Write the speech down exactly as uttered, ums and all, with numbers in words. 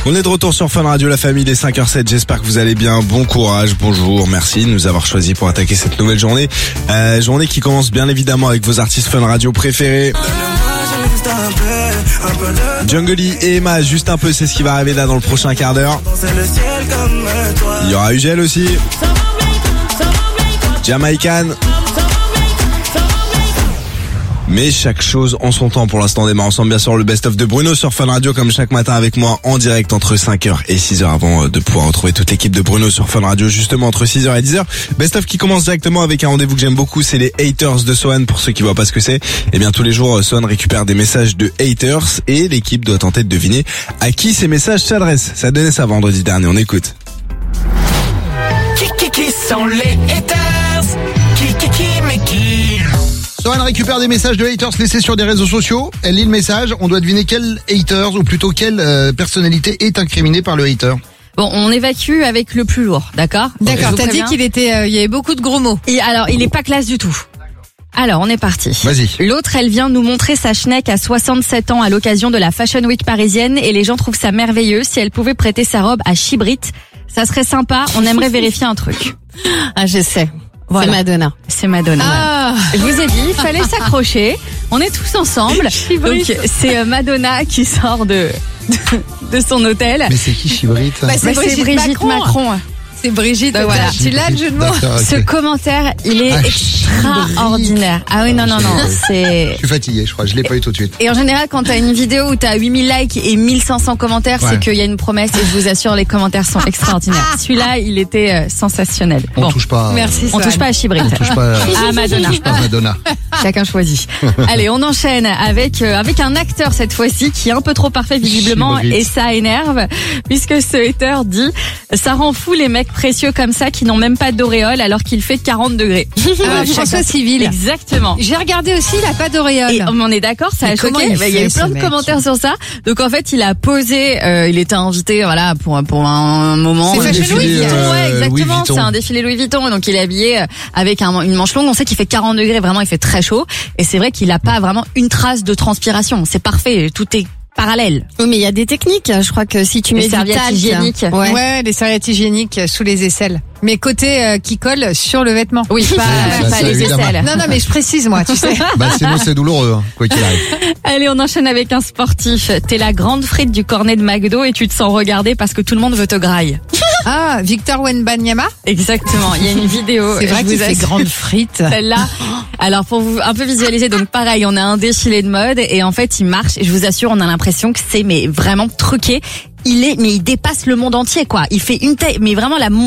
On est de retour sur Fun Radio, la famille des cinq heures sept. J'espère que vous allez bien. Bon courage, bonjour, merci de nous avoir choisis pour attaquer cette nouvelle journée. Euh, journée qui commence bien évidemment avec vos artistes Fun Radio préférés. Jungly et Emma, juste un peu, c'est ce qui va arriver là dans le prochain quart d'heure. Il y aura Ugel aussi. Jamaican. Mais chaque chose en son temps. Pour l'instant, on démarre ensemble bien sûr le best-of de Bruno sur Fun Radio comme chaque matin avec moi en direct entre cinq heures et six heures avant de pouvoir retrouver toute l'équipe de Bruno sur Fun Radio justement entre six heures et dix heures. Best-of qui commence directement avec un rendez-vous que j'aime beaucoup, c'est les haters de Swan. Pour ceux qui voient pas ce que c'est, eh bien tous les jours Swan récupère des messages de haters et l'équipe doit tenter de deviner à qui ces messages s'adressent. Ça donnait ça vendredi dernier, on écoute. Qui qui qui sont les haters? Qui qui qui mais qui? Sohan récupère des messages de haters laissés sur des réseaux sociaux. Elle lit le message. On doit deviner quel haters, ou plutôt quelle euh, personnalité est incriminée par le hater. Bon, on évacue avec le plus lourd, d'accord? D'accord, t'as dit qu'il était, euh, il y avait beaucoup de gros mots. Et alors, il est pas classe du tout. Alors, on est parti. Vas-y. L'autre, elle vient nous montrer sa schneck à soixante-sept ans à l'occasion de la Fashion Week parisienne et les gens trouvent ça merveilleux. Si elle pouvait prêter sa robe à Chibrit, ça serait sympa. On aimerait vérifier un truc. Ah, je sais. Voilà. C'est Madonna. C'est Madonna. Ah. Je vous ai dit, il fallait s'accrocher. On est tous ensemble. Donc, c'est Madonna qui sort de, de, de son hôtel. Mais c'est qui Chibrit? Bah, c'est Brigitte, Brigitte Macron. Macron. C'est Brigitte. Donc, voilà. Tu l'as le jeu de mots? Okay. Ce commentaire, il est ah, extraordinaire. Ah oui, non, non, non. C'est... Je suis fatigué, je crois. Je l'ai pas eu tout de suite. Et en général, quand t'as une vidéo où t'as huit mille likes et mille cinq cents commentaires, ouais. C'est qu'il y a une promesse et je vous assure, les commentaires sont extraordinaires. Celui-là, il était euh, sensationnel. On bon. touche pas. Merci. On touche pas à Chibrit. On touche pas à Madonna. On touche pas à Madonna. Chacun choisit. Allez, on enchaîne avec euh, avec un acteur cette fois-ci qui est un peu trop parfait visiblement Chibrit. Et ça énerve puisque ce hater dit ça rend fou les mecs précieux comme ça qui n'ont même pas d'auréole alors qu'il fait quarante degrés. Ah, François Civil. Exactement. J'ai regardé aussi, il a pas d'auréole. Et on est d'accord, ça a choqué. Il, il y a eu plein de mec. commentaires sur ça. Donc en fait, il a posé, euh, il était invité, voilà, pour pour un moment. C'est Fashion Louis Vuitton. Euh, ouais, exactement. C'est un défilé Louis Vuitton. Donc il est habillé avec un, une manche longue. On sait qu'il fait quarante degrés. Vraiment, il fait très chaud. Et c'est vrai qu'il a pas vraiment une trace de transpiration. C'est parfait. Tout est parallèle. Oui, mais il y a des techniques. Je crois que si tu les mets serviettes du talc, hygiéniques. Ouais. ouais, les serviettes hygiéniques sous les aisselles. Mais côté euh, qui colle sur le vêtement. Oui, pas, bah, pas les évidemment. aisselles. Non, non, mais je précise moi, tu sais. Bah sinon c'est douloureux, hein, quoi qu'il arrive. Allez, on enchaîne avec un sportif. T'es la grande frite du cornet de McDo et tu te sens regarder parce que tout le monde veut te graille. Ah, Victor Wembanyama. Exactement. Il y a une vidéo. C'est vrai qu'il fait grande frite. Celle-là. Alors pour vous un peu visualiser, donc pareil, on a un défilé de mode et en fait il marche et je vous assure, on a l'impression que c'est mais vraiment truqué. Il est, mais il dépasse le monde entier quoi. Il fait une taille, mais vraiment la